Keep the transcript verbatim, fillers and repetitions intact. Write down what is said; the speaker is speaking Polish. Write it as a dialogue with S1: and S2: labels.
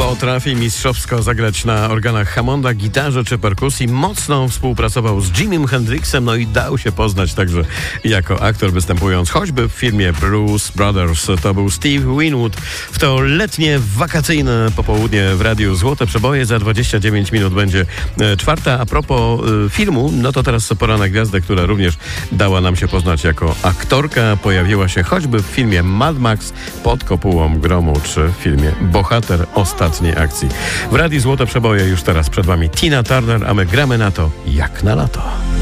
S1: Potrafi mistrzowsko zagrać na organach Hammonda, gitarze czy perkusji. Mocno współpracował z Jimim Hendrixem, no i dał się poznać także jako aktor, występując choćby w filmie Blues Brothers. To był Steve Winwood. W to letnie, wakacyjne popołudnie w Radiu Złote Przeboje. Za dwadzieścia dziewięć minut będzie e, czwarta. A propos e, filmu, no to teraz pora na gwiazdę, która również dała nam się poznać jako aktorka. Pojawiła się choćby w filmie Mad Max, Pod kopułą gromu, czy w filmie Bohater ostatniej akcji. W Radiu Złote Przeboje już teraz przed wami Tina Turner, a my gramy na to jak na lato.